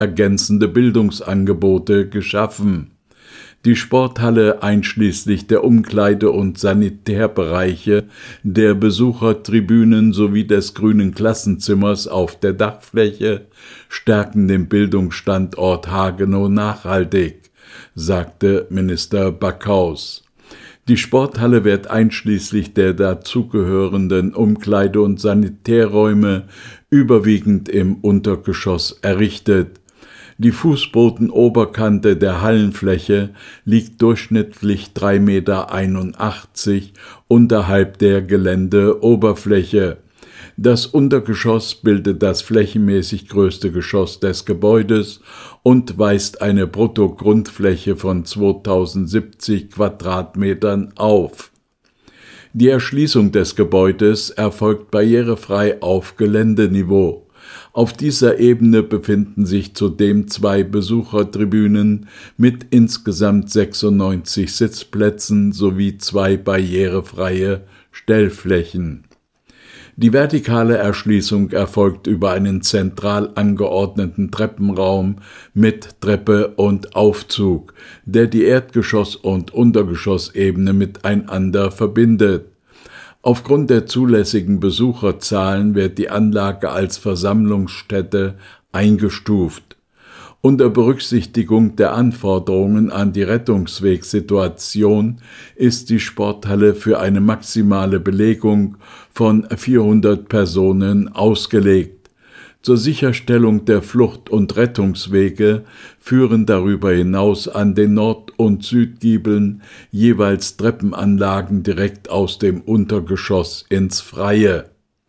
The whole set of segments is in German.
ergänzende Bildungsangebote geschaffen. Die Sporthalle einschließlich der Umkleide- und Sanitärbereiche, der Besuchertribünen sowie des grünen Klassenzimmers auf der Dachfläche stärken den Bildungsstandort Hagenow nachhaltig, sagte Minister Backhaus. Die Sporthalle wird einschließlich der dazugehörenden Umkleide- und Sanitärräume überwiegend im Untergeschoss errichtet. Die Fußbodenoberkante der Hallenfläche liegt durchschnittlich 3,81 Meter unterhalb der Geländeoberfläche. Das Untergeschoss bildet das flächenmäßig größte Geschoss des Gebäudes und weist eine Bruttogrundfläche von 2070 Quadratmetern auf. Die Erschließung des Gebäudes erfolgt barrierefrei auf Geländeniveau. Auf dieser Ebene befinden sich zudem 2 Besuchertribünen mit insgesamt 96 Sitzplätzen sowie 2 barrierefreie Stellflächen. Die vertikale Erschließung erfolgt über einen zentral angeordneten Treppenraum mit Treppe und Aufzug, der die Erdgeschoss- und Untergeschossebene miteinander verbindet. Aufgrund der zulässigen Besucherzahlen wird die Anlage als Versammlungsstätte eingestuft. Unter Berücksichtigung der Anforderungen an die Rettungswegsituation ist die Sporthalle für eine maximale Belegung von 400 Personen ausgelegt. Zur Sicherstellung der Flucht- und Rettungswege führen darüber hinaus an den Nord- und Südgiebeln jeweils Treppenanlagen direkt aus dem Untergeschoss ins Freie.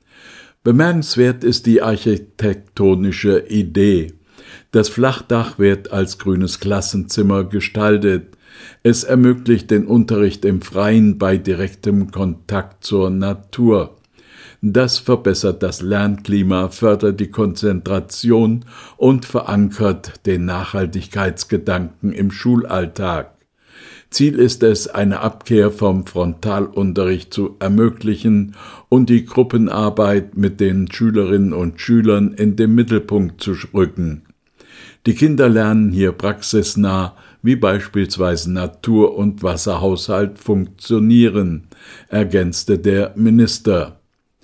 Bemerkenswert ist die architektonische Idee. Das Flachdach wird als grünes Klassenzimmer gestaltet. Es ermöglicht den Unterricht im Freien bei direktem Kontakt zur Natur. Das verbessert das Lernklima, fördert die Konzentration und verankert den Nachhaltigkeitsgedanken im Schulalltag. Ziel ist es, eine Abkehr vom Frontalunterricht zu ermöglichen und die Gruppenarbeit mit den Schülerinnen und Schülern in den Mittelpunkt zu rücken. Die Kinder lernen hier praxisnah, wie beispielsweise Natur- und Wasserhaushalt funktionieren, ergänzte der Minister.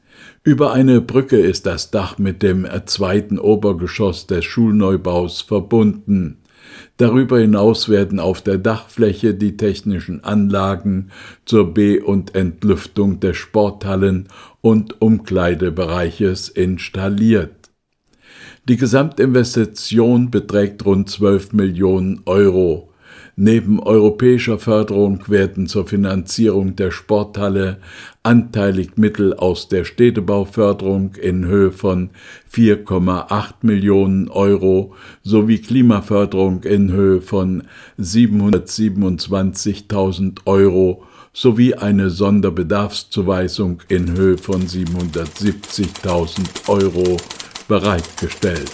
Über eine Brücke ist das Dach mit dem 2. Obergeschoss des Schulneubaus verbunden. Darüber hinaus werden auf der Dachfläche die technischen Anlagen zur Be- und Entlüftung des Sporthallen- und Umkleidebereiches installiert. Die Gesamtinvestition beträgt rund 12 Millionen Euro. Neben europäischer Förderung werden zur Finanzierung der Sporthalle anteilig Mittel aus der Städtebauförderung in Höhe von 4,8 Millionen Euro sowie Klimaförderung in Höhe von 727.000 Euro sowie eine Sonderbedarfszuweisung in Höhe von 770.000 Euro bereitgestellt.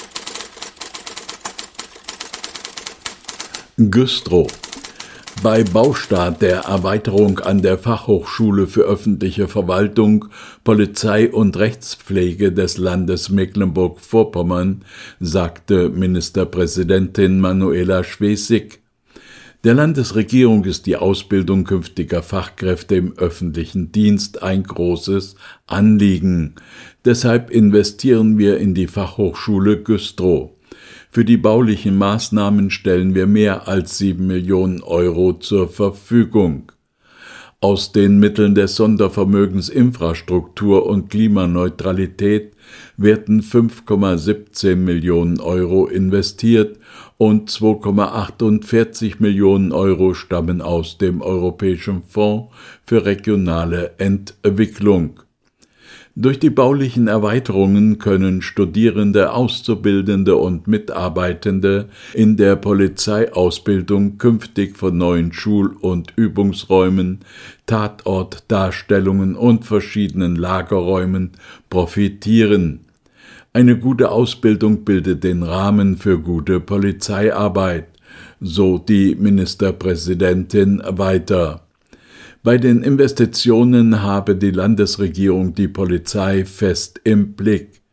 Güstrow. Bei Baustart der Erweiterung an der Fachhochschule für öffentliche Verwaltung, Polizei und Rechtspflege des Landes Mecklenburg-Vorpommern sagte Ministerpräsidentin Manuela Schwesig: Der Landesregierung ist die Ausbildung künftiger Fachkräfte im öffentlichen Dienst ein großes Anliegen. Deshalb investieren wir in die Fachhochschule Güstrow. Für die baulichen Maßnahmen stellen wir mehr als 7 Millionen Euro zur Verfügung. Aus den Mitteln des Sondervermögens Infrastruktur und Klimaneutralität werden 5,17 Millionen Euro investiert und 2,48 Millionen Euro stammen aus dem Europäischen Fonds für regionale Entwicklung. Durch die baulichen Erweiterungen können Studierende, Auszubildende und Mitarbeitende in der Polizeiausbildung künftig von neuen Schul- und Übungsräumen, Tatortdarstellungen und verschiedenen Lagerräumen profitieren. Eine gute Ausbildung bildet den Rahmen für gute Polizeiarbeit, so die Ministerpräsidentin weiter. Bei den Investitionen habe die Landesregierung die Polizei fest im Blick.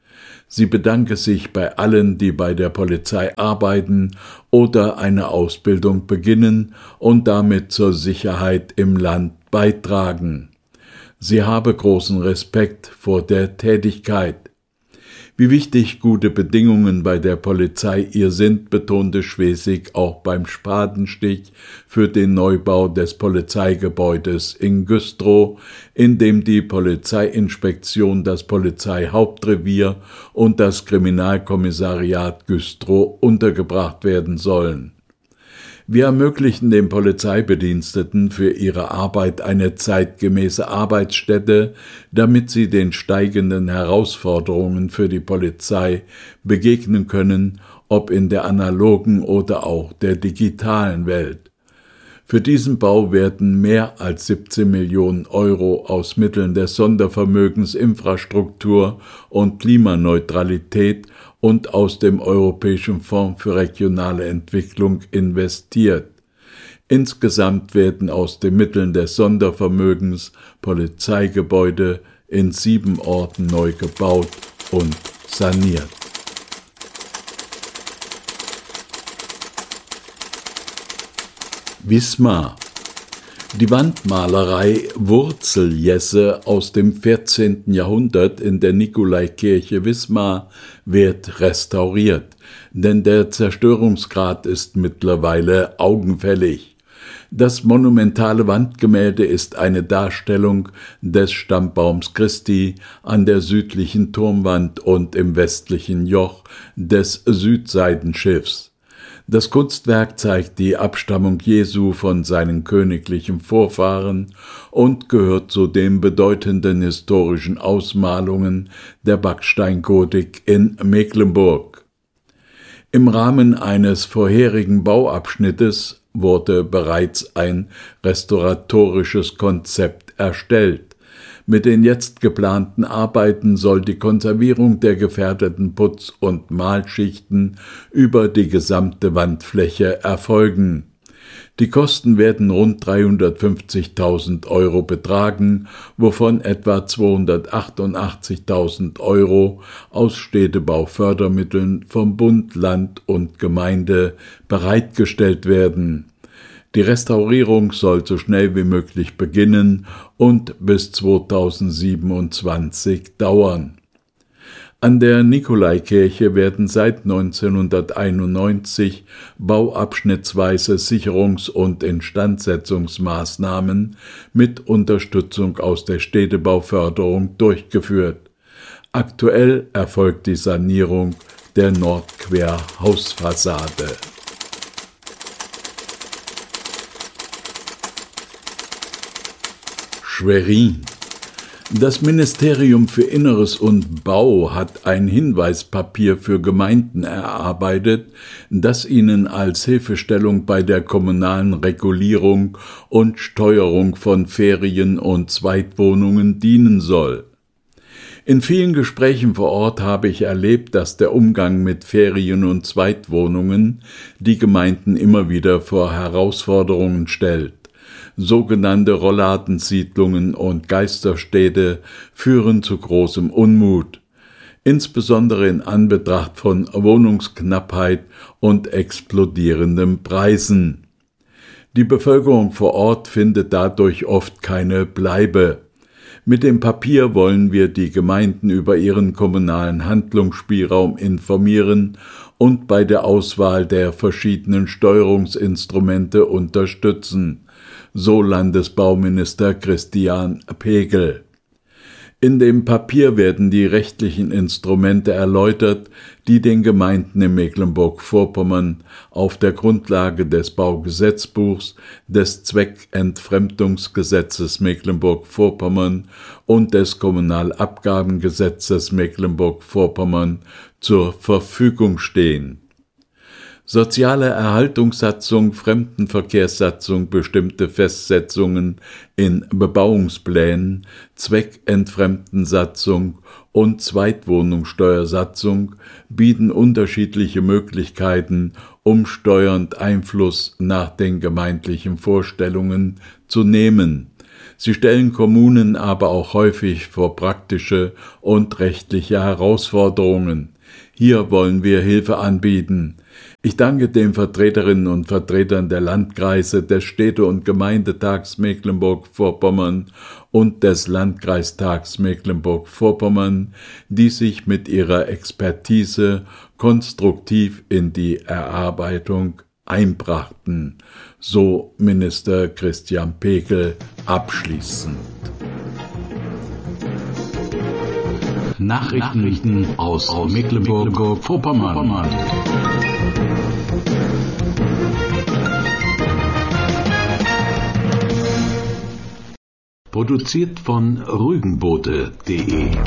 Sie bedanke sich bei allen, die bei der Polizei arbeiten oder eine Ausbildung beginnen und damit zur Sicherheit im Land beitragen. Sie habe großen Respekt vor der Tätigkeit. Wie wichtig gute Bedingungen bei der Polizei ihr sind, betonte Schwesig auch beim Spatenstich für den Neubau des Polizeigebäudes in Güstrow, in dem die Polizeiinspektion, das Polizeihauptrevier und das Kriminalkommissariat Güstrow untergebracht werden sollen. Wir ermöglichen den Polizeibediensteten für ihre Arbeit eine zeitgemäße Arbeitsstätte, damit sie den steigenden Herausforderungen für die Polizei begegnen können, ob in der analogen oder auch der digitalen Welt. Für diesen Bau werden mehr als 17 Millionen Euro aus Mitteln des Sondervermögens Infrastruktur und Klimaneutralität und aus dem Europäischen Fonds für regionale Entwicklung investiert. Insgesamt werden aus den Mitteln des Sondervermögens Polizeigebäude in 7 Orten neu gebaut und saniert. Wismar. Die Wandmalerei Wurzeljesse aus dem 14. Jahrhundert in der Nikolaikirche Wismar wird restauriert, denn der Zerstörungsgrad ist mittlerweile augenfällig. Das monumentale Wandgemälde ist eine Darstellung des Stammbaums Christi an der südlichen Turmwand und im westlichen Joch des Südseitenschiffs. Das Kunstwerk zeigt die Abstammung Jesu von seinen königlichen Vorfahren und gehört zu den bedeutenden historischen Ausmalungen der Backsteingotik in Mecklenburg. Im Rahmen eines vorherigen Bauabschnittes wurde bereits ein restauratorisches Konzept erstellt. Mit den jetzt geplanten Arbeiten soll die Konservierung der gefährdeten Putz- und Malschichten über die gesamte Wandfläche erfolgen. Die Kosten werden rund 350.000 Euro betragen, wovon etwa 288.000 Euro aus Städtebaufördermitteln vom Bund, Land und Gemeinde bereitgestellt werden. Die Restaurierung soll so schnell wie möglich beginnen und bis 2027 dauern. An der Nikolaikirche werden seit 1991 bauabschnittsweise Sicherungs- und Instandsetzungsmaßnahmen mit Unterstützung aus der Städtebauförderung durchgeführt. Aktuell erfolgt die Sanierung der Nordquerhausfassade. Schwerin. Das Ministerium für Inneres und Bau hat ein Hinweispapier für Gemeinden erarbeitet, das ihnen als Hilfestellung bei der kommunalen Regulierung und Steuerung von Ferien- und Zweitwohnungen dienen soll. In vielen Gesprächen vor Ort habe ich erlebt, dass der Umgang mit Ferien- und Zweitwohnungen die Gemeinden immer wieder vor Herausforderungen stellt. Sogenannte Rollladensiedlungen und Geisterstädte führen zu großem Unmut, insbesondere in Anbetracht von Wohnungsknappheit und explodierenden Preisen. Die Bevölkerung vor Ort findet dadurch oft keine Bleibe. Mit dem Papier wollen wir die Gemeinden über ihren kommunalen Handlungsspielraum informieren und bei der Auswahl der verschiedenen Steuerungsinstrumente unterstützen, so Landesbauminister Christian Pegel. In dem Papier werden die rechtlichen Instrumente erläutert, die den Gemeinden in Mecklenburg-Vorpommern auf der Grundlage des Baugesetzbuchs, des Zweckentfremdungsgesetzes Mecklenburg-Vorpommern und des Kommunalabgabengesetzes Mecklenburg-Vorpommern zur Verfügung stehen. Soziale Erhaltungssatzung, Fremdenverkehrssatzung, bestimmte Festsetzungen in Bebauungsplänen, Zweckentfremdensatzung und Zweitwohnungssteuersatzung bieten unterschiedliche Möglichkeiten, um steuernd Einfluss nach den gemeindlichen Vorstellungen zu nehmen. Sie stellen Kommunen aber auch häufig vor praktische und rechtliche Herausforderungen. Hier wollen wir Hilfe anbieten. Ich danke den Vertreterinnen und Vertretern der Landkreise, des Städte- und Gemeindetags Mecklenburg-Vorpommern und des Landkreistags Mecklenburg-Vorpommern, die sich mit ihrer Expertise konstruktiv in die Erarbeitung einbrachten, so Minister Christian Pegel abschließend. Nachrichten aus Mecklenburg-Vorpommern. Produziert von rügenbote.de